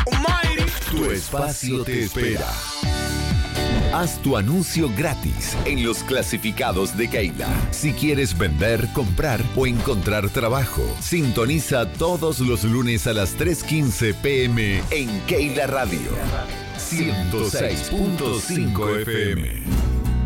Tu espacio te espera. Haz tu anuncio gratis en los clasificados de Keila. Si quieres vender, comprar o encontrar trabajo, sintoniza todos los lunes a las 3:15 p.m. en Keila Radio 106.5 FM.